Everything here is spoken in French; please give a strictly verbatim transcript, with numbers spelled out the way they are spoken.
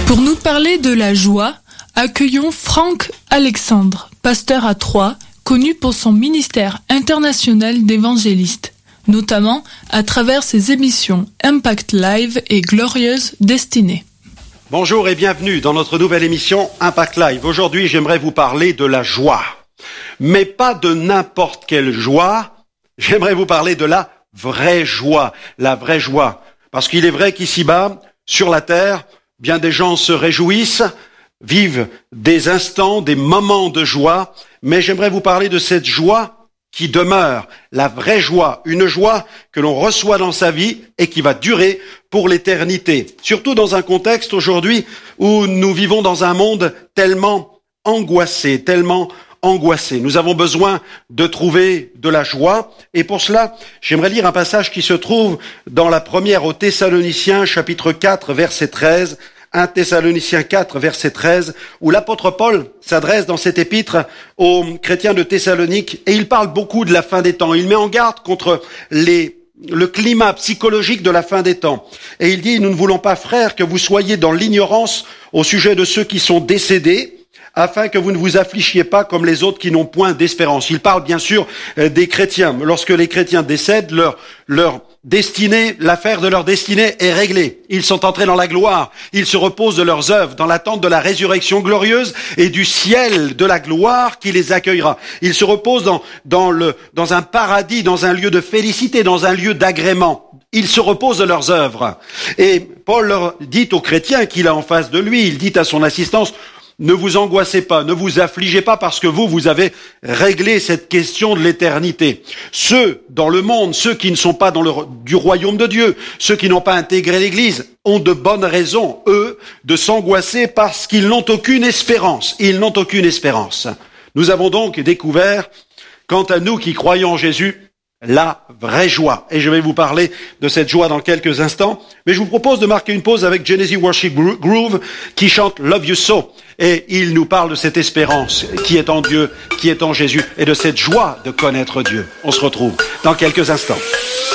Pour nous parler de la joie, accueillons Franck Alexandre, pasteur à Troyes, connu pour son ministère international d'évangélistes, notamment à travers ses émissions Impact Live et Glorieuse Destinée. Bonjour et bienvenue dans notre nouvelle émission Impact Live. Aujourd'hui, j'aimerais vous parler de la joie, mais pas de n'importe quelle joie. J'aimerais vous parler de la vraie joie, la vraie joie. Parce qu'il est vrai qu'ici-bas, sur la terre, bien des gens se réjouissent, vivent des instants, des moments de joie, mais j'aimerais vous parler de cette joie qui demeure, la vraie joie, une joie que l'on reçoit dans sa vie et qui va durer pour l'éternité. Surtout dans un contexte aujourd'hui où nous vivons dans un monde tellement angoissé, tellement angoissé. Nous avons besoin de trouver de la joie et pour cela, j'aimerais lire un passage qui se trouve dans la première aux Thessaloniciens, chapitre quatre, verset treize, un Thessaloniciens quatre, verset treize, où l'apôtre Paul s'adresse dans cet épître aux chrétiens de Thessalonique et il parle beaucoup de la fin des temps. Il met en garde contre les, le climat psychologique de la fin des temps. Et il dit, nous ne voulons pas, frères, que vous soyez dans l'ignorance au sujet de ceux qui sont décédés, afin que vous ne vous affligiez pas comme les autres qui n'ont point d'espérance. Il parle bien sûr des chrétiens. Lorsque les chrétiens décèdent, leur, leur destinée, l'affaire de leur destinée est réglée. Ils sont entrés dans la gloire. Ils se reposent de leurs œuvres dans l'attente de la résurrection glorieuse et du ciel de la gloire qui les accueillera. Ils se reposent dans, dans, le, dans un paradis, dans un lieu de félicité, dans un lieu d'agrément. Ils se reposent de leurs œuvres. Et Paul leur dit aux chrétiens qu'il a en face de lui, il dit à son assistance, ne vous angoissez pas, ne vous affligez pas parce que vous, vous avez réglé cette question de l'éternité. Ceux dans le monde, ceux qui ne sont pas dans le du royaume de Dieu, ceux qui n'ont pas intégré l'Église, ont de bonnes raisons, eux, de s'angoisser parce qu'ils n'ont aucune espérance. Ils n'ont aucune espérance. Nous avons donc découvert, quant à nous qui croyons en Jésus, la vraie joie. Et je vais vous parler de cette joie dans quelques instants. Mais je vous propose de marquer une pause avec Genesis Worship Groove qui chante Love You So. Et il nous parle de cette espérance qui est en Dieu, qui est en Jésus et de cette joie de connaître Dieu. On se retrouve dans quelques instants.